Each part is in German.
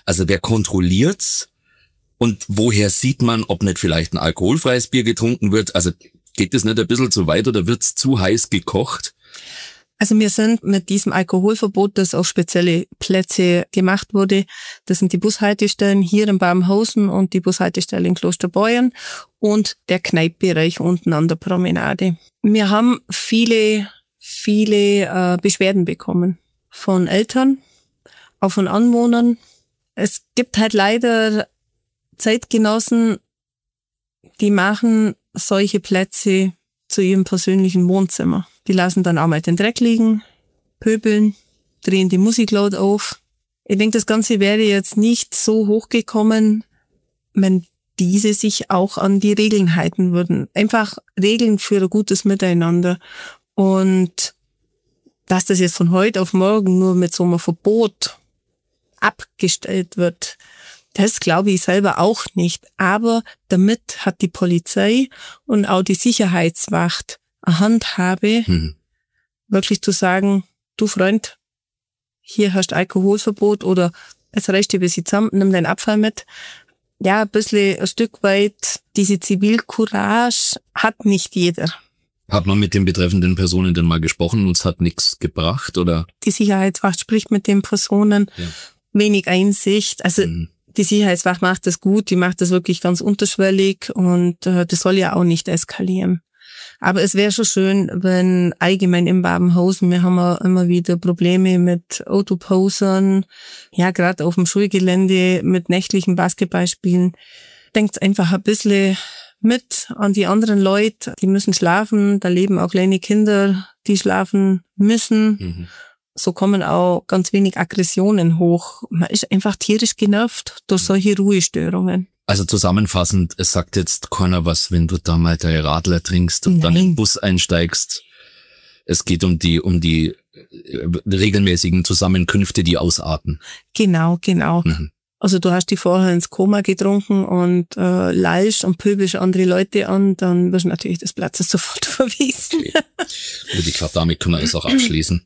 Also wer kontrolliert's? Und woher sieht man, ob nicht vielleicht ein alkoholfreies Bier getrunken wird? Also geht das nicht ein bisschen zu weit oder wird's zu heiß gekocht? Also wir sind mit diesem Alkoholverbot, das auf spezielle Plätze gemacht wurde, das sind die Bushaltestellen hier in Babenhausen und die Bushaltestelle in Klosterbeuern und der Kneippbereich unten an der Promenade. Wir haben viele Beschwerden bekommen von Eltern, auch von Anwohnern. Es gibt halt leider Zeitgenossen, die machen solche Plätze zu ihrem persönlichen Wohnzimmer. Die lassen dann auch mal den Dreck liegen, pöbeln, drehen die Musik laut auf. Ich denke, das Ganze wäre jetzt nicht so hochgekommen, wenn diese sich auch an die Regeln halten würden. Einfach Regeln für ein gutes Miteinander. Und dass das jetzt von heute auf morgen nur mit so einem Verbot abgestellt wird, das glaube ich selber auch nicht. Aber damit hat die Polizei und auch die Sicherheitswacht eine Handhabe, wirklich zu sagen, du Freund, hier hast Alkoholverbot oder es reicht dir bis zusammen, nimm deinen Abfall mit. Ja, ein Stück weit diese Zivilcourage hat nicht jeder. Hat man mit den betreffenden Personen denn mal gesprochen und es hat nichts gebracht, oder? Die Sicherheitswacht spricht mit den Personen, wenig Einsicht. Also die Sicherheitswacht macht das gut, die macht das wirklich ganz unterschwellig und das soll ja auch nicht eskalieren. Aber es wäre schon schön, wenn allgemein in Babenhausen, wir haben ja immer wieder Probleme mit Autoposern, ja, gerade auf dem Schulgelände mit nächtlichen Basketballspielen. Denkt einfach ein bisschen mit an die anderen Leute, die müssen schlafen, da leben auch kleine Kinder, die schlafen müssen. So kommen auch ganz wenig Aggressionen hoch. Man ist einfach tierisch genervt durch solche Ruhestörungen. Also zusammenfassend, es sagt jetzt keiner was, wenn du da mal deine Radler trinkst und dann in den Bus einsteigst. Es geht um die regelmäßigen Zusammenkünfte, die ausarten. Genau. Also du hast die vorher ins Koma getrunken und lallst und pöbelst andere Leute an, dann wirst du natürlich des Platzes sofort verwiesen. Okay. Und ich glaube, damit können wir es auch abschließen.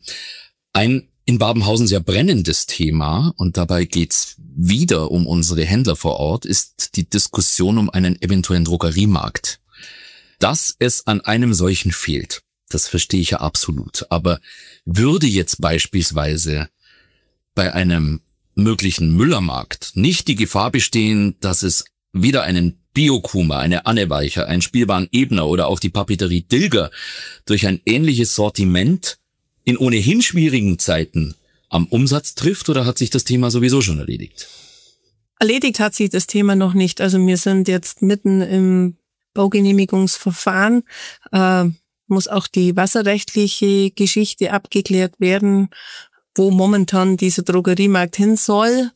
Ein in Babenhausen sehr brennendes Thema, und dabei geht's wieder um unsere Händler vor Ort, ist die Diskussion um einen eventuellen Drogeriemarkt. Dass es an einem solchen fehlt, das verstehe ich ja absolut. Aber würde jetzt beispielsweise bei einem möglichen Müllermarkt nicht die Gefahr bestehen, dass es wieder einen Biokuma, eine Anne Weicher, ein Spielwaren Ebner oder auch die Papeterie Dilger durch ein ähnliches Sortiment in ohnehin schwierigen Zeiten am Umsatz trifft, oder hat sich das Thema sowieso schon erledigt? Erledigt hat sich das Thema noch nicht. Also wir sind jetzt mitten im Baugenehmigungsverfahren. Muss auch die wasserrechtliche Geschichte abgeklärt werden, wo momentan dieser Drogeriemarkt hin soll.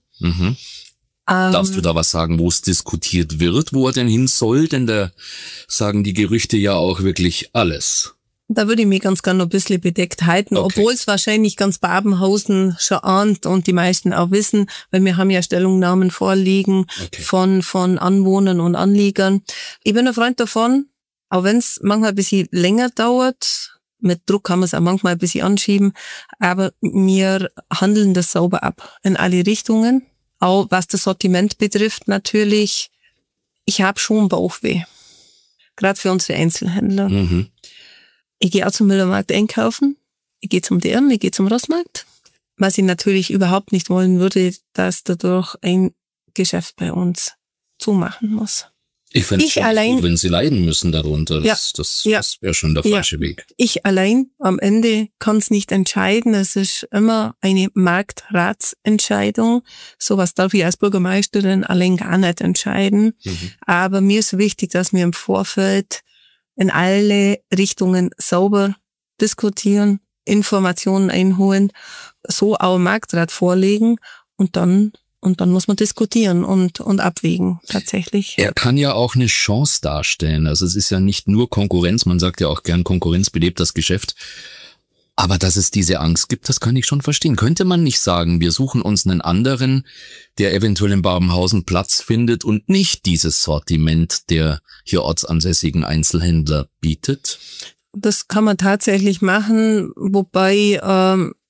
Darfst du da was sagen, wo es diskutiert wird, wo er denn hin soll? Denn da sagen die Gerüchte ja auch wirklich alles. Da würde ich mich ganz gerne noch ein bisschen bedeckt halten, obwohl es wahrscheinlich ganz Babenhausen schon ahnt und die meisten auch wissen, weil wir haben ja Stellungnahmen vorliegen von Anwohnern und Anliegern. Ich bin ein Freund davon, auch wenn es manchmal ein bisschen länger dauert, mit Druck kann man es auch manchmal ein bisschen anschieben, aber wir handeln das sauber ab in alle Richtungen. Auch was das Sortiment betrifft natürlich, ich habe schon Bauchweh, gerade für unsere Einzelhändler. Ich gehe auch zum Müllermarkt einkaufen, ich gehe zum DM, ich gehe zum Rossmarkt. Was ich natürlich überhaupt nicht wollen würde, dass dadurch ein Geschäft bei uns zumachen muss. Ich finde es gut, wenn sie leiden müssen darunter. Das wäre schon der falsche Weg. Ich allein am Ende kann es nicht entscheiden. Es ist immer eine Marktratsentscheidung. Sowas darf ich als Bürgermeisterin allein gar nicht entscheiden. Aber mir ist wichtig, dass wir im Vorfeld in alle Richtungen sauber diskutieren, Informationen einholen, so auch im Marktrat vorlegen und dann muss man diskutieren und abwägen, tatsächlich. Er kann ja auch eine Chance darstellen. Also es ist ja nicht nur Konkurrenz, man sagt ja auch gern, Konkurrenz belebt das Geschäft. Aber dass es diese Angst gibt, das kann ich schon verstehen. Könnte man nicht sagen, wir suchen uns einen anderen, der eventuell in Babenhausen Platz findet und nicht dieses Sortiment der hier ortsansässigen Einzelhändler bietet? Das kann man tatsächlich machen, wobei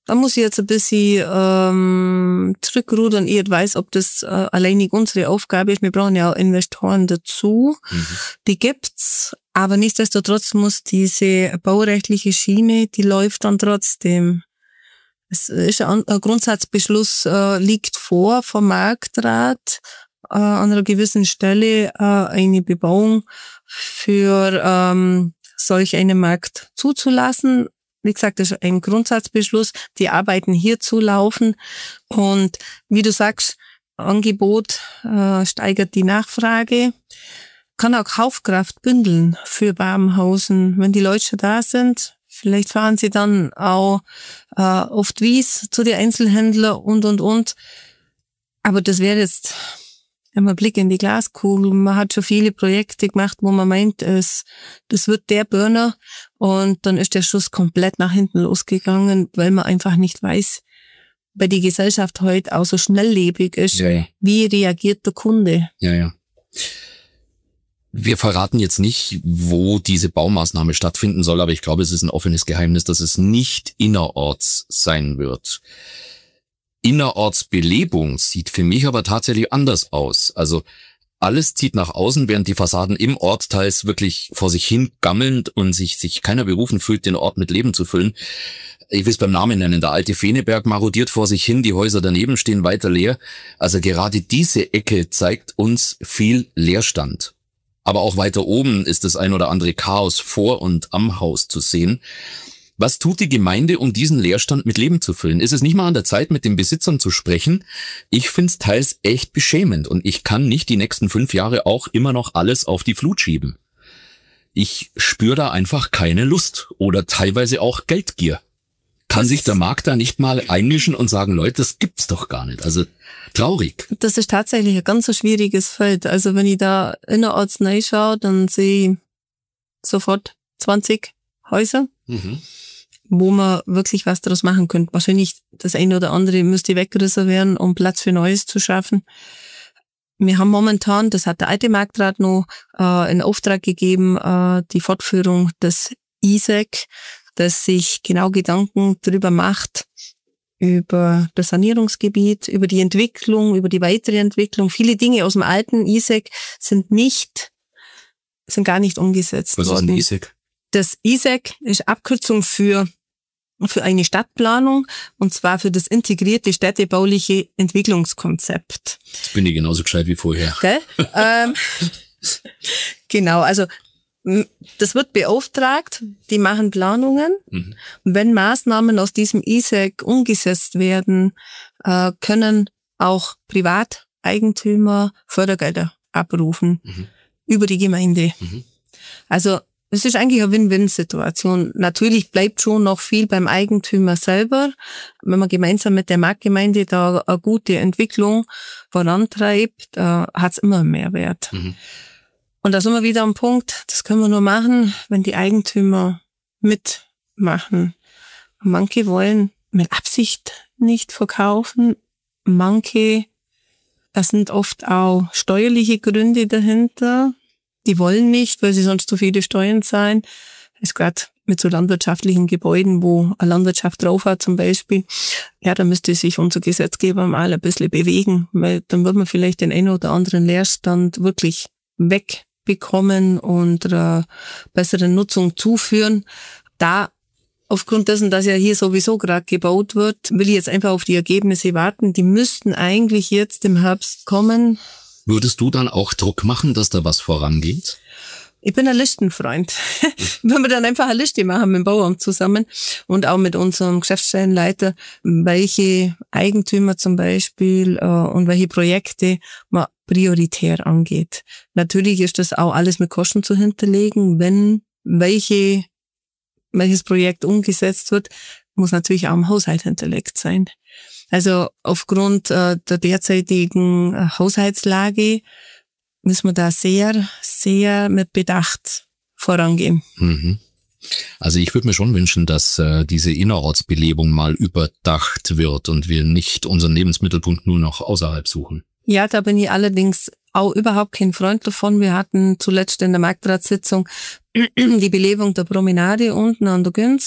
Da muss ich jetzt ein bisschen zurückrudern. Ich weiß, ob das alleinig unsere Aufgabe ist. Wir brauchen ja auch Investoren dazu. Die gibt's. Aber nichtsdestotrotz muss diese baurechtliche Schiene, die läuft dann trotzdem. Es ist ein Grundsatzbeschluss liegt vor vom Marktrat an einer gewissen Stelle eine Bebauung für solch einen Markt zuzulassen. Wie gesagt, das ist ein Grundsatzbeschluss. Die Arbeiten hierzu laufen. Und wie du sagst, Angebot steigert die Nachfrage. Kann auch Kaufkraft bündeln für Babenhausen. Wenn die Leute schon da sind, vielleicht fahren sie dann auch oft Wies zu den Einzelhändlern und. Aber das wäre jetzt immer ein Blick in die Glaskugel. Man hat schon viele Projekte gemacht, wo man meint, das wird der Burner. Und dann ist der Schuss komplett nach hinten losgegangen, weil man einfach nicht weiß, weil die Gesellschaft heute auch so schnelllebig ist. Ja. Wie reagiert der Kunde? Ja. Wir verraten jetzt nicht, wo diese Baumaßnahme stattfinden soll, aber ich glaube, es ist ein offenes Geheimnis, dass es nicht innerorts sein wird. Innerortsbelebung sieht für mich aber tatsächlich anders aus. Also alles zieht nach außen, während die Fassaden im Ort teils wirklich vor sich hin gammeln und sich keiner berufen fühlt, den Ort mit Leben zu füllen. Ich will es beim Namen nennen, der alte Feneberg marodiert vor sich hin, die Häuser daneben stehen weiter leer. Also gerade diese Ecke zeigt uns viel Leerstand. Aber auch weiter oben ist das ein oder andere Chaos vor und am Haus zu sehen. Was tut die Gemeinde, um diesen Leerstand mit Leben zu füllen? Ist es nicht mal an der Zeit, mit den Besitzern zu sprechen? Ich find's teils echt beschämend und ich kann nicht die nächsten 5 Jahre auch immer noch alles auf die Flut schieben. Ich spüre da einfach keine Lust oder teilweise auch Geldgier. Kann sich der Markt da nicht mal einmischen und sagen, Leute, das gibt's doch gar nicht. Also traurig. Das ist tatsächlich ein ganz so schwieriges Feld. Also wenn ich da innerorts reinschaue, dann sehe ich sofort 20 Häuser, wo man wirklich was daraus machen könnte. Wahrscheinlich das eine oder andere müsste weggerissen werden, um Platz für Neues zu schaffen. Wir haben momentan, das hat der alte Marktrat noch in Auftrag gegeben, die Fortführung des ISEC, das sich genau Gedanken darüber macht, über das Sanierungsgebiet, über die Entwicklung, über die weitere Entwicklung. Viele Dinge aus dem alten ISEC sind gar nicht umgesetzt worden. Was ist ein ISEC? Das ISEC ist Abkürzung für eine Stadtplanung, und zwar für das integrierte städtebauliche Entwicklungskonzept. Jetzt bin ich genauso gescheit wie vorher. Gell? Genau, also das wird beauftragt, die machen Planungen. Und wenn Maßnahmen aus diesem ISEC umgesetzt werden, können auch Privateigentümer Fördergelder abrufen über die Gemeinde. Also es ist eigentlich eine Win-Win-Situation. Natürlich bleibt schon noch viel beim Eigentümer selber. Wenn man gemeinsam mit der Marktgemeinde da eine gute Entwicklung vorantreibt, hat es immer einen Mehrwert. Und da sind wir wieder am Punkt, das können wir nur machen, wenn die Eigentümer mitmachen. Manche wollen mit Absicht nicht verkaufen. Manche, das sind oft auch steuerliche Gründe dahinter. Die wollen nicht, weil sie sonst zu viele Steuern zahlen. Das ist gerade mit so landwirtschaftlichen Gebäuden, wo eine Landwirtschaft drauf hat zum Beispiel. Ja, da müsste sich unser Gesetzgeber mal ein bisschen bewegen, weil dann wird man vielleicht den einen oder anderen Leerstand wirklich wegbekommen und einer besseren Nutzung zuführen. Da, aufgrund dessen, dass ja hier sowieso gerade gebaut wird, will ich jetzt einfach auf die Ergebnisse warten. Die müssten eigentlich jetzt im Herbst kommen. Würdest du dann auch Druck machen, dass da was vorangeht? Ich bin ein Listenfreund. Wenn wir dann einfach eine Liste machen mit dem Bauamt zusammen und auch mit unserem Geschäftsstellenleiter, welche Eigentümer zum Beispiel und welche Projekte man prioritär angeht. Natürlich ist das auch alles mit Kosten zu hinterlegen. Wenn welches Projekt umgesetzt wird, muss natürlich auch im Haushalt hinterlegt sein. Also aufgrund der derzeitigen Haushaltslage müssen wir da sehr, sehr mit Bedacht vorangehen. Also ich würde mir schon wünschen, dass diese Innerortsbelebung mal überdacht wird und wir nicht unseren Lebensmittelpunkt nur noch außerhalb suchen. Ja, da bin ich allerdings auch überhaupt kein Freund davon. Wir hatten zuletzt in der Marktratssitzung die Belebung der Promenade unten an der Günz.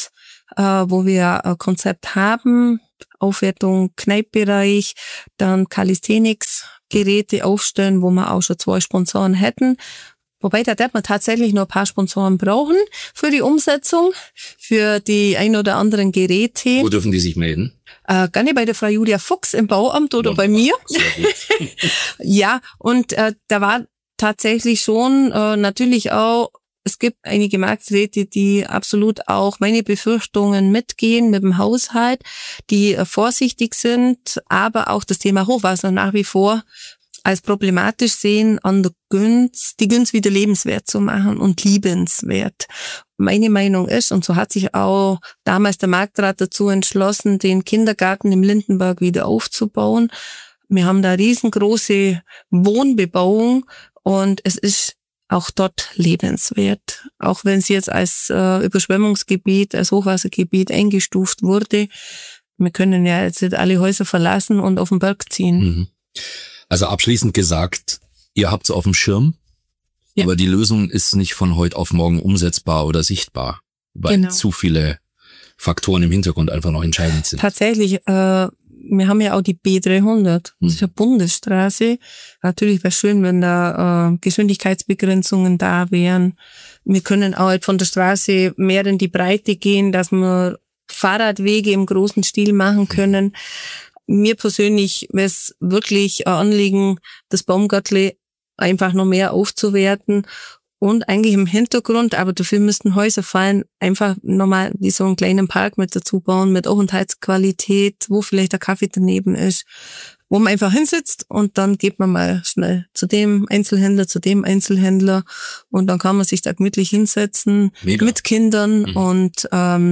wo wir ein Konzept haben, Aufwertung Kneippbereich, dann Calisthenics-Geräte aufstellen, wo wir auch schon 2 Sponsoren hätten. Wobei, da wird man tatsächlich noch ein paar Sponsoren brauchen für die Umsetzung, für die ein oder anderen Geräte. Wo dürfen die sich melden? Gerne bei der Frau Julia Fuchs im Bauamt oder bei mir. Sehr gut. Ja, und da war tatsächlich schon natürlich auch, es gibt einige Markträte, die absolut auch meine Befürchtungen mitgehen mit dem Haushalt, die vorsichtig sind, aber auch das Thema Hochwasser nach wie vor als problematisch sehen, an der die Günst wieder lebenswert zu machen und liebenswert. Meine Meinung ist, und so hat sich auch damals der Marktrat dazu entschlossen, den Kindergarten im Lindenberg wieder aufzubauen. Wir haben da riesengroße Wohnbebauung und es ist auch dort lebenswert. Auch wenn es jetzt als Überschwemmungsgebiet, als Hochwassergebiet eingestuft wurde. Wir können ja jetzt nicht alle Häuser verlassen und auf den Berg ziehen. Mhm. Also abschließend gesagt, ihr habt es auf dem Schirm, ja, aber die Lösung ist nicht von heute auf morgen umsetzbar oder sichtbar, weil zu viele Faktoren im Hintergrund einfach noch entscheidend sind. Tatsächlich, wir haben ja auch die B300, das ist eine Bundesstraße. Natürlich wäre es schön, wenn da Geschwindigkeitsbegrenzungen da wären. Wir können auch halt von der Straße mehr in die Breite gehen, dass wir Fahrradwege im großen Stil machen können. Mir persönlich wäre es wirklich ein Anliegen, das Baumgärtle einfach noch mehr aufzuwerten und eigentlich im Hintergrund, aber dafür müssten Häuser fallen, einfach nochmal wie so einen kleinen Park mit dazu bauen, mit Aufenthaltsqualität, wo vielleicht der Kaffee daneben ist, wo man einfach hinsitzt und dann geht man mal schnell zu dem Einzelhändler und dann kann man sich da gemütlich hinsetzen. Mega. Mit Kindern und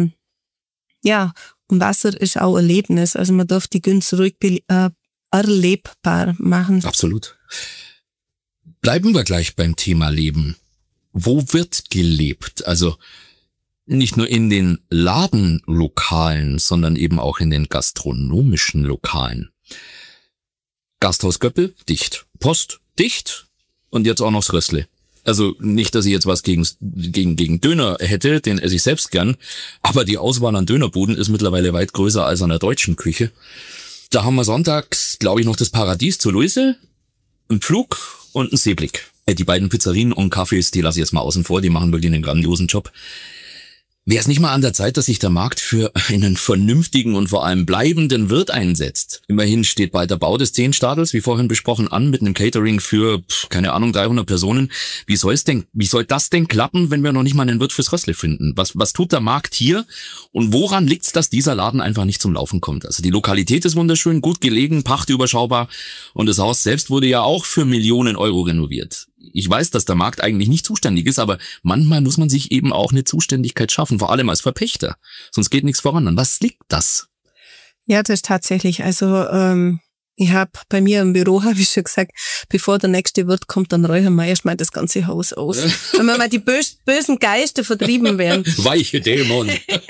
und Wasser ist auch Erlebnis. Also man darf die Günst ruhig erlebbar machen. Absolut. Bleiben wir gleich beim Thema Leben. Wo wird gelebt? Also nicht nur in den Ladenlokalen, sondern eben auch in den gastronomischen Lokalen. Gasthaus Göppel, dicht. Post, dicht. Und jetzt auch noch das Rössle. Also nicht, dass ich jetzt was gegen Döner hätte, den esse ich selbst gern, aber die Auswahl an Dönerbuden ist mittlerweile weit größer als an der deutschen Küche. Da haben wir sonntags, glaube ich, noch das Paradies zur Luise, einen Pflug und einen Seeblick. Die beiden Pizzerien und Cafés, die lasse ich jetzt mal außen vor, die machen wirklich einen grandiosen Job. Wäre es nicht mal an der Zeit, dass sich der Markt für einen vernünftigen und vor allem bleibenden Wirt einsetzt? Immerhin steht bald der Bau des 10 Stadels, wie vorhin besprochen, an, mit einem Catering für, 300 Personen. Wie soll das denn klappen, wenn wir noch nicht mal einen Wirt fürs Rössle finden? Was tut der Markt hier? Und woran liegt's, dass dieser Laden einfach nicht zum Laufen kommt? Also die Lokalität ist wunderschön, gut gelegen, Pacht überschaubar und das Haus selbst wurde ja auch für Millionen Euro renoviert. Ich weiß, dass der Markt eigentlich nicht zuständig ist, aber manchmal muss man sich eben auch eine Zuständigkeit schaffen, vor allem als Verpächter. Sonst geht nichts voran. An was liegt das? Ja, das ist tatsächlich. Also ich habe bei mir im Büro, habe ich schon gesagt, bevor der nächste Wirt kommt, dann räuchern wir erstmal das ganze Haus aus. Wenn wir mal die bösen Geister vertrieben werden. Weiche Dämon.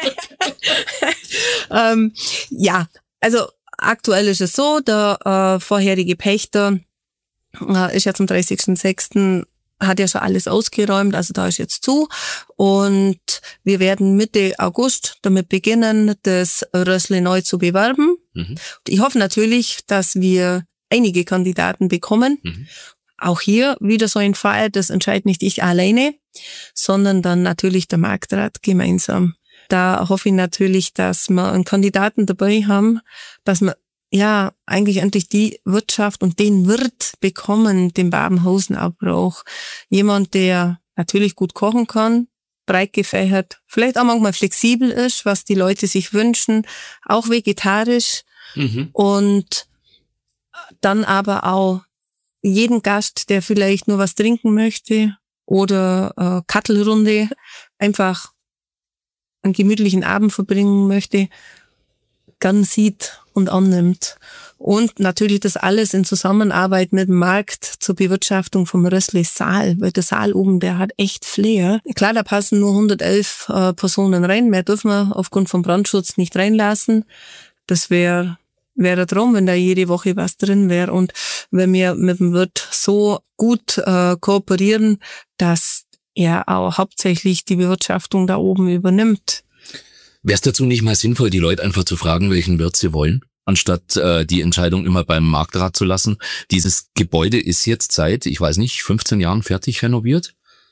Ja, also aktuell ist es so, der vorherige Pächter ist ja zum 30.06. hat ja schon alles ausgeräumt, also da ist jetzt zu. Und wir werden Mitte August damit beginnen, das Rössle neu zu bewerben. Ich hoffe natürlich, dass wir einige Kandidaten bekommen. Auch hier wieder so ein Fall, das entscheidet nicht ich alleine, sondern dann natürlich der Marktrat gemeinsam. Da hoffe ich natürlich, dass wir einen Kandidaten dabei haben, dass wir eigentlich endlich die Wirtschaft und den Wirt bekommen, den Babenhausen auch braucht. Jemand, der natürlich gut kochen kann, breit gefächert, vielleicht auch manchmal flexibel ist, was die Leute sich wünschen, auch vegetarisch und dann aber auch jeden Gast, der vielleicht nur was trinken möchte oder Kattelrunde, einfach einen gemütlichen Abend verbringen möchte, gern sieht und annimmt. Und natürlich das alles in Zusammenarbeit mit dem Markt zur Bewirtschaftung vom Rössle Saal, weil der Saal oben, der hat echt Flair. Klar, da passen nur 111 Personen rein, mehr dürfen wir aufgrund vom Brandschutz nicht reinlassen. Das wäre ein Traum, wenn da jede Woche was drin wäre und wenn wir mit dem Wirt so gut kooperieren, dass er auch hauptsächlich die Bewirtschaftung da oben übernimmt. Wäre es dazu nicht mal sinnvoll, die Leute einfach zu fragen, welchen Wirt sie wollen, anstatt die Entscheidung immer beim Marktrat zu lassen? Dieses Gebäude ist jetzt seit, ich weiß nicht, 15 Jahren fertig renoviert?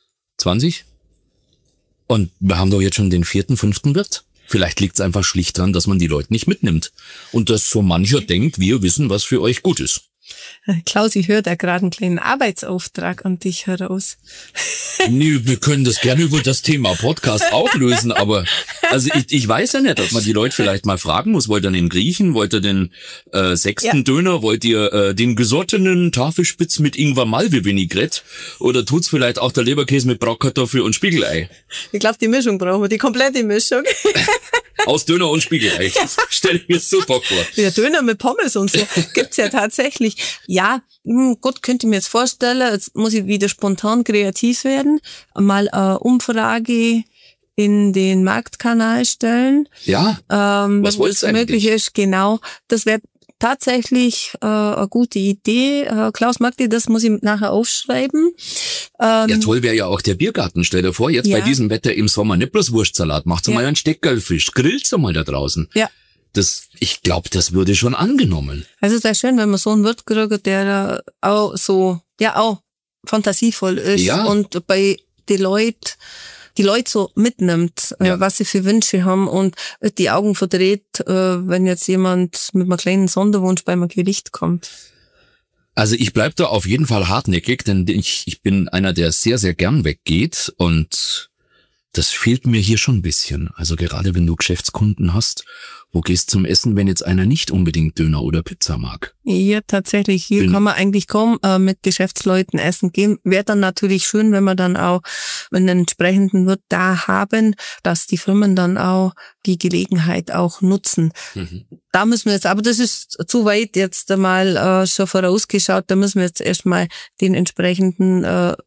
20? Und wir haben doch jetzt schon den 4., 5. Wirt. Vielleicht liegt es einfach schlicht dran, dass man die Leute nicht mitnimmt. Und dass so mancher denkt, wir wissen, was für euch gut ist. Klaus, ich höre da gerade einen kleinen Arbeitsauftrag an dich heraus. Nee, wir können das gerne über das Thema Podcast auch lösen, aber also ich weiß ja nicht, ob man die Leute vielleicht mal fragen muss, wollt ihr den Griechen, wollt ihr den 6. Döner, wollt ihr den gesottenen Tafelspitz mit Ingwer-Malve-Vinaigrette oder tut's vielleicht auch der Leberkäse mit Bratkartoffel und Spiegelei? Ich glaube, die Mischung brauchen wir, die komplette Mischung. Aus Döner und Spiegelei. Das stelle ich mir super vor. Ja, Döner mit Pommes und so gibt's ja tatsächlich. Ja, gut, könnte ich mir jetzt vorstellen, jetzt muss ich wieder spontan kreativ werden, mal eine Umfrage in den Marktkanal stellen. Ja, was wollt's eigentlich? Möglich ist, genau. Das wäre tatsächlich eine gute Idee. Klaus, mag dir das, muss ich nachher aufschreiben. Ja, toll wäre ja auch der Biergarten. Stell dir vor, jetzt bei diesem Wetter im Sommer nicht bloß Wurstsalat, macht's mal einen Steckerlfisch, grillt's mal da draußen. Ja. Ich glaube, das würde schon angenommen. Also es wäre schön, wenn man so einen Wirt kriegt, der auch so, auch fantasievoll ist und bei die Leute so mitnimmt, was sie für Wünsche haben und die Augen verdreht, wenn jetzt jemand mit einem kleinen Sonderwunsch bei einem Gericht kommt. Also ich bleib da auf jeden Fall hartnäckig, denn ich bin einer, der sehr, sehr gern weggeht und das fehlt mir hier schon ein bisschen. Also gerade wenn du Geschäftskunden hast, wo gehst zum Essen, wenn jetzt einer nicht unbedingt Döner oder Pizza mag? Ja, tatsächlich. Hier kann man eigentlich kaum mit Geschäftsleuten essen gehen. Wäre dann natürlich schön, wenn wir dann auch einen entsprechenden Wirt da haben, dass die Firmen dann auch die Gelegenheit auch nutzen. Mhm. Da müssen wir jetzt, aber das ist zu weit jetzt einmal schon vorausgeschaut, da müssen wir jetzt erstmal die entsprechenden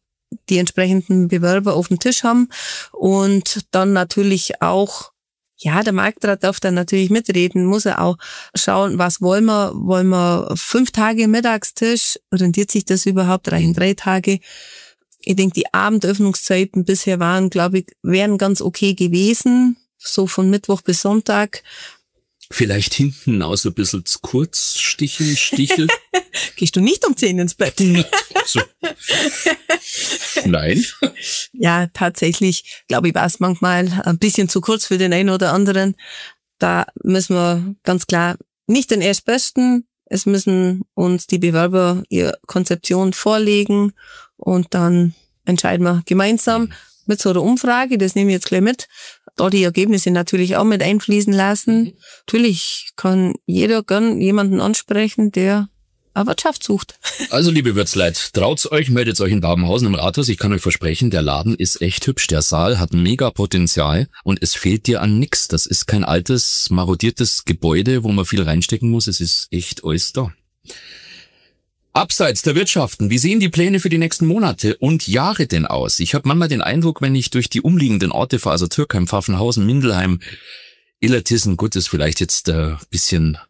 Bewerber auf dem Tisch haben und dann natürlich auch, der Marktrat darf dann natürlich mitreden, muss er auch schauen, was wollen wir 5 Tage Mittagstisch, rentiert sich das überhaupt, reichen 3 Tage? Ich denke, die Abendöffnungszeiten bisher wären ganz okay gewesen, so von Mittwoch bis Sonntag. Vielleicht hinten auch so ein bisschen zu kurz, Stichel. Gehst du nicht um 10 ins Bett? So. Nein. Ja, tatsächlich, glaube ich, war es manchmal ein bisschen zu kurz für den einen oder anderen. Da müssen wir ganz klar nicht den Erstbesten, es müssen uns die Bewerber ihre Konzeption vorlegen und dann entscheiden wir gemeinsam mit so einer Umfrage, das nehme ich jetzt gleich mit, da die Ergebnisse natürlich auch mit einfließen lassen. Natürlich kann jeder gern jemanden ansprechen, der eine Wirtschaft sucht. Also, liebe Wirtsleit, traut's euch, meldet euch in Babenhausen im Rathaus. Ich kann euch versprechen, der Laden ist echt hübsch. Der Saal hat mega Potenzial und es fehlt dir an nix. Das ist kein altes, marodiertes Gebäude, wo man viel reinstecken muss. Es ist echt alles da. Abseits der Wirtschaften, wie sehen die Pläne für die nächsten Monate und Jahre denn aus? Ich habe manchmal den Eindruck, wenn ich durch die umliegenden Orte fahre, also Türkheim, Pfaffenhausen, Mindelheim, Illertissen, gut, ist vielleicht jetzt ein bisschen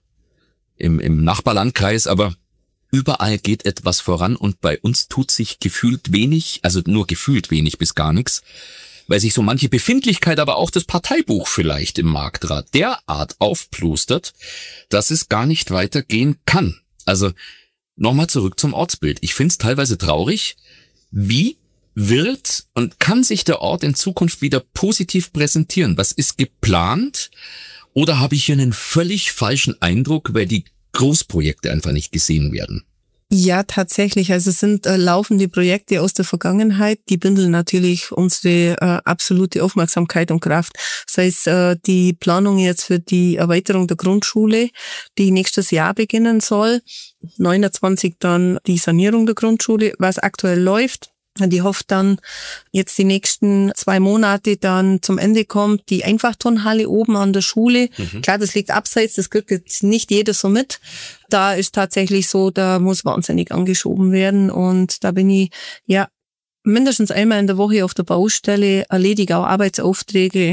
im Nachbarlandkreis, aber überall geht etwas voran und bei uns tut sich gefühlt wenig, also nur gefühlt wenig bis gar nichts, weil sich so manche Befindlichkeit, aber auch das Parteibuch vielleicht im Marktrat derart aufplustert, dass es gar nicht weitergehen kann. Also nochmal zurück zum Ortsbild. Ich finde es teilweise traurig, wie wird und kann sich der Ort in Zukunft wieder positiv präsentieren? Was ist geplant? Oder habe ich hier einen völlig falschen Eindruck, weil die Großprojekte einfach nicht gesehen werden? Ja, tatsächlich. Also es sind laufende Projekte aus der Vergangenheit, die bündeln natürlich unsere absolute Aufmerksamkeit und Kraft. Das heißt, die Planung jetzt für die Erweiterung der Grundschule, die nächstes Jahr beginnen soll, 29 dann die Sanierung der Grundschule, was aktuell läuft. Die hofft dann jetzt die nächsten 2 Monate dann zum Ende kommt, die Einfachturnhalle oben an der Schule. Mhm. Klar, das liegt abseits, das kriegt jetzt nicht jeder so mit. Da ist tatsächlich so, da muss wahnsinnig angeschoben werden und da bin ich mindestens einmal in der Woche auf der Baustelle, erledige auch Arbeitsaufträge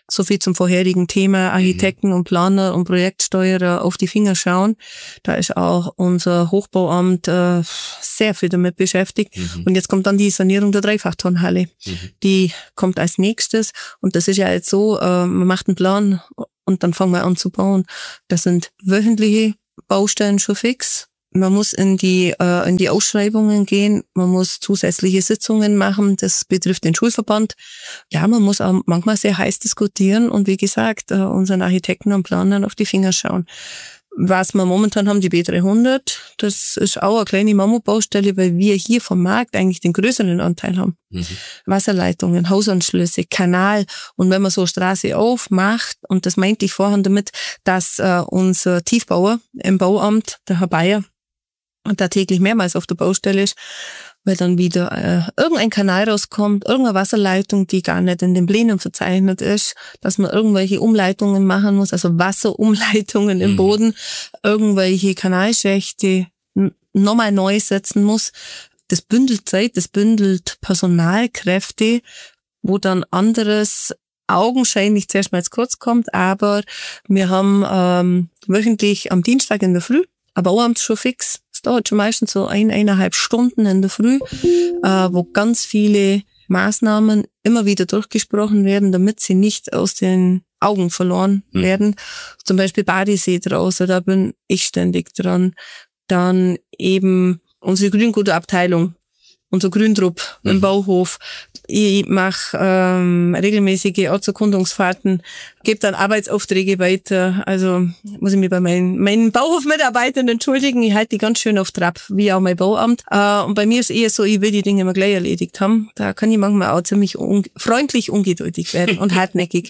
So viel zum vorherigen Thema Architekten und Planer und Projektsteuerer auf die Finger schauen. Da ist auch unser Hochbauamt sehr viel damit beschäftigt. Und jetzt kommt dann die Sanierung der Dreifachturnhalle. Die kommt als nächstes. Und das ist ja jetzt so, man macht einen Plan und dann fangen wir an zu bauen. Das sind wöchentliche Baustellen schon fix. Man muss in die Ausschreibungen gehen, man muss zusätzliche Sitzungen machen, das betrifft den Schulverband. Ja, man muss auch manchmal sehr heiß diskutieren und wie gesagt, unseren Architekten und Planern auf die Finger schauen. Was wir momentan haben, die B300, das ist auch eine kleine Mammutbaustelle, weil wir hier vom Markt eigentlich den größeren Anteil haben. Wasserleitungen, Hausanschlüsse, Kanal. Und wenn man so eine Straße aufmacht, und das meinte ich vorhin damit, dass unser Tiefbauer im Bauamt, der Herr Bayer, da täglich mehrmals auf der Baustelle ist, weil dann wieder irgendein Kanal rauskommt, irgendeine Wasserleitung, die gar nicht in den Plänen verzeichnet ist, dass man irgendwelche Umleitungen machen muss, also Wasserumleitungen im Boden, irgendwelche Kanalschächte nochmal neu setzen muss. Das bündelt Zeit, das bündelt Personalkräfte, wo dann anderes augenscheinlich zuerst mal zu kurz kommt, aber wir haben wöchentlich am Dienstag in der Früh, aber auch schon fix. Es dauert schon meistens so 1,5 Stunden in der Früh, wo ganz viele Maßnahmen immer wieder durchgesprochen werden, damit sie nicht aus den Augen verloren werden. Zum Beispiel Badesee draußen, da bin ich ständig dran. Dann eben unsere Grüngutabteilung, unser Grüntrupp im Bauhof. Ich mache regelmäßige Ortserkundungsfahrten, gebe dann Arbeitsaufträge weiter. Also muss ich mich bei meinen Bauhofmitarbeitern entschuldigen. Ich halte die ganz schön auf Trab, wie auch mein Bauamt. Und bei mir ist eher so, ich will die Dinge immer gleich erledigt haben. Da kann ich manchmal auch ziemlich freundlich ungeduldig werden und hartnäckig.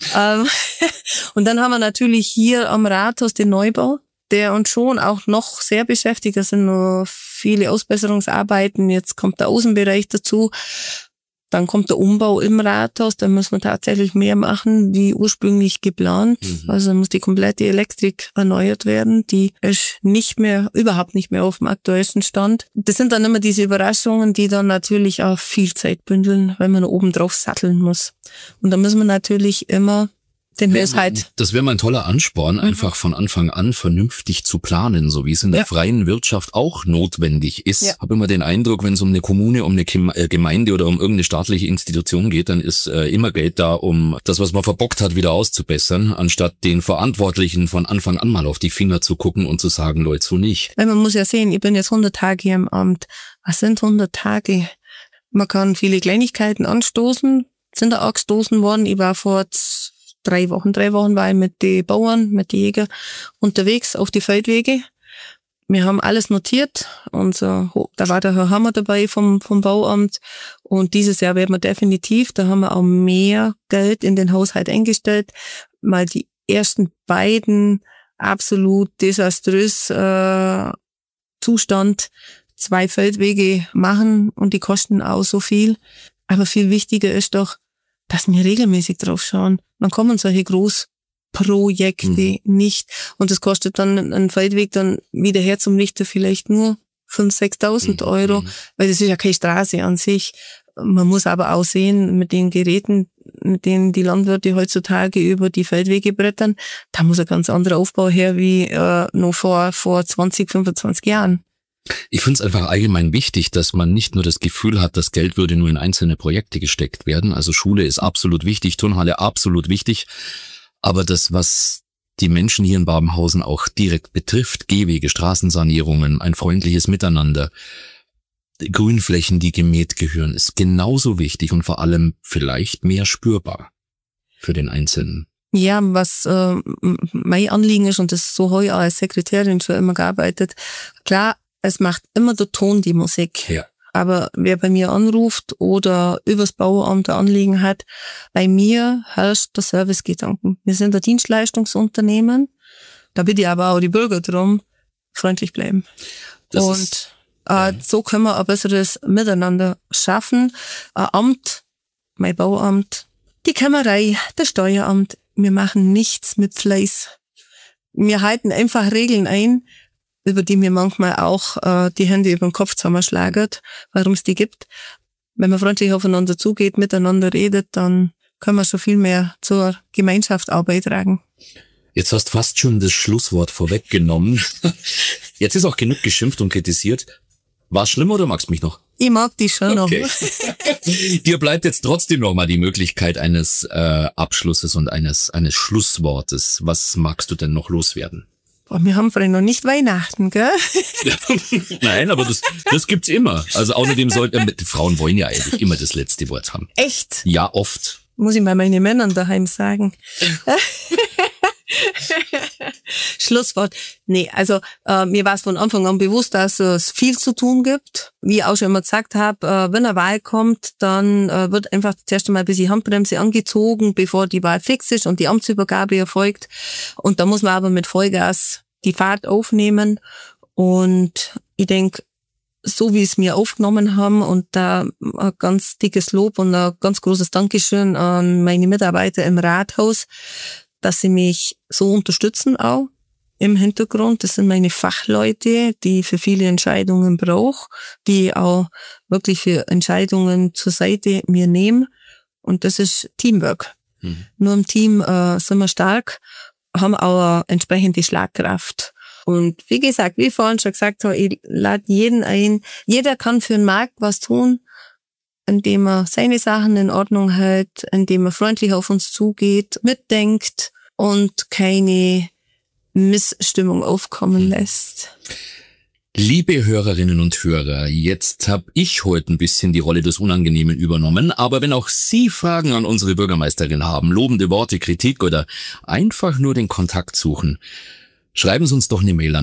Und dann haben wir natürlich hier am Rathaus den Neubau, der uns schon auch noch sehr beschäftigt. Da sind noch viele Ausbesserungsarbeiten. Jetzt kommt der Außenbereich dazu. Dann kommt der Umbau im Rathaus. Da müssen wir tatsächlich mehr machen, wie ursprünglich geplant. Also muss die komplette Elektrik erneuert werden. Die ist überhaupt nicht mehr auf dem aktuellsten Stand. Das sind dann immer diese Überraschungen, die dann natürlich auch viel Zeit bündeln, weil man oben drauf satteln muss. Und da müssen wir natürlich immer Das wäre mal ein toller Ansporn, einfach von Anfang an vernünftig zu planen, so wie es in der freien Wirtschaft auch notwendig ist. Ich habe immer den Eindruck, wenn es um eine Kommune, um eine Gemeinde oder um irgendeine staatliche Institution geht, dann ist immer Geld da, um das, was man verbockt hat, wieder auszubessern, anstatt den Verantwortlichen von Anfang an mal auf die Finger zu gucken und zu sagen, Leute, so nicht. Weil man muss ja sehen, ich bin jetzt 100 Tage hier im Amt. Was sind 100 Tage? Man kann viele Kleinigkeiten anstoßen, sind da angestoßen worden. Ich war vor 3 Wochen war ich mit den Bauern, mit den Jägern unterwegs auf die Feldwege. Wir haben alles notiert. Da war der Herr Hammer dabei vom Bauamt. Und dieses Jahr werden wir definitiv, da haben wir auch mehr Geld in den Haushalt eingestellt, mal die ersten beiden absolut desaströs Zustand 2 Feldwege machen und die kosten auch so viel. Aber viel wichtiger ist doch, dass wir regelmäßig drauf schauen. Dann kommen solche Großprojekte nicht. Und das kostet dann einen Feldweg dann wieder her zum Richter vielleicht nur 5.000, 6.000 Euro, weil das ist ja keine Straße an sich. Man muss aber auch sehen, mit den Geräten, mit denen die Landwirte heutzutage über die Feldwege brettern, da muss ein ganz anderer Aufbau her wie noch vor 20, 25 Jahren. Ich finde es einfach allgemein wichtig, dass man nicht nur das Gefühl hat, das Geld würde nur in einzelne Projekte gesteckt werden. Also Schule ist absolut wichtig, Turnhalle absolut wichtig. Aber das, was die Menschen hier in Babenhausen auch direkt betrifft, Gehwege, Straßensanierungen, ein freundliches Miteinander, Grünflächen, die gemäht gehören, ist genauso wichtig und vor allem vielleicht mehr spürbar für den Einzelnen. Ja, was mein Anliegen ist, und das so habe ich auch als Sekretärin schon immer gearbeitet, klar, es macht immer der Ton die Musik. Ja. Aber wer bei mir anruft oder übers Bauamt ein Anliegen hat, bei mir herrscht der Servicegedanken. Wir sind ein Dienstleistungsunternehmen. Da bitte ich aber auch die Bürger drum, freundlich bleiben. Und so können wir ein besseres Miteinander schaffen. Ein Amt, mein Bauamt, die Kämmerei, das Steueramt, wir machen nichts mit Fleiß. Wir halten einfach Regeln ein, über die mir manchmal auch die Hände über den Kopf zusammenschlagen, warum es die gibt. Wenn man freundlich aufeinander zugeht, miteinander redet, dann können wir schon viel mehr zur Gemeinschaft auch beitragen. Jetzt hast fast schon das Schlusswort vorweggenommen. Jetzt ist auch genug geschimpft und kritisiert. War es schlimm oder magst du mich noch? Ich mag dich schon noch. Dir bleibt jetzt trotzdem noch mal die Möglichkeit eines Abschlusses und eines Schlusswortes. Was magst du denn noch loswerden? Wir haben vorhin noch nicht Weihnachten, gell? Nein, aber das gibt's immer. Also außerdem Frauen wollen ja eigentlich immer das letzte Wort haben. Echt? Ja, oft. Muss ich mal meinen Männern daheim sagen. Schlusswort. Nee, also mir war es von Anfang an bewusst, dass es viel zu tun gibt. Wie ich auch schon immer gesagt habe, wenn eine Wahl kommt, dann wird einfach zuerst einmal ein bisschen Handbremse angezogen, bevor die Wahl fix ist und die Amtsübergabe erfolgt. Und da muss man aber mit Vollgas die Fahrt aufnehmen. Und ich denke, so wie es mir aufgenommen haben, und da ein ganz dickes Lob und ein ganz großes Dankeschön an meine Mitarbeiter im Rathaus, dass sie mich so unterstützen auch im Hintergrund. Das sind meine Fachleute, die ich für viele Entscheidungen brauche, die auch wirklich für Entscheidungen zur Seite mir nehmen. Und das ist Teamwork. Nur im Team sind wir stark, haben auch eine entsprechende Schlagkraft. Und wie gesagt, wie ich vorhin schon gesagt habe, ich lade jeden ein. Jeder kann für den Markt was tun, indem er seine Sachen in Ordnung hält, indem er freundlich auf uns zugeht, mitdenkt und keine Missstimmung aufkommen lässt. Liebe Hörerinnen und Hörer, jetzt habe ich heute ein bisschen die Rolle des Unangenehmen übernommen, aber wenn auch Sie Fragen an unsere Bürgermeisterin haben, lobende Worte, Kritik oder einfach nur den Kontakt suchen, schreiben Sie uns doch eine Mail an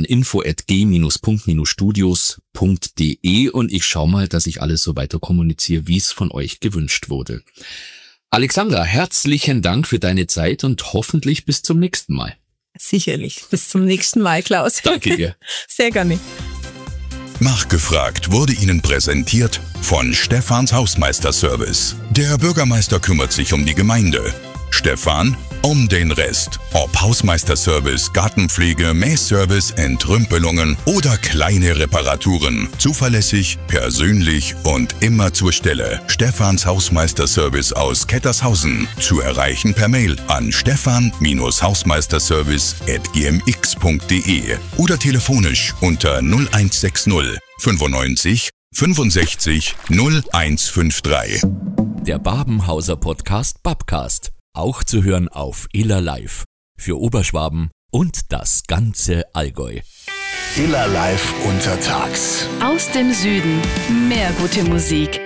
info@g-punkt-studios.de und ich schaue mal, dass ich alles so weiter kommuniziere, wie es von euch gewünscht wurde. Alexandra, herzlichen Dank für deine Zeit und hoffentlich bis zum nächsten Mal. Sicherlich. Bis zum nächsten Mal, Klaus. Danke dir. Sehr gerne. Nachgefragt wurde Ihnen präsentiert von Stephans Hausmeisterservice. Der Bürgermeister kümmert sich um die Gemeinde. Stephan um den Rest. Ob Hausmeisterservice, Gartenpflege, Mähservice, Entrümpelungen oder kleine Reparaturen. Zuverlässig, persönlich und immer zur Stelle. Stephans Hausmeisterservice aus Kettershausen. Zu erreichen per Mail an stephan-hausmeisterservice@gmx.de oder telefonisch unter 0160 95 65 0153. Der Babenhauser Podcast Babcast. Auch zu hören auf Iller Live. Für Oberschwaben und das ganze Allgäu. Iller Live untertags. Aus dem Süden. Mehr gute Musik.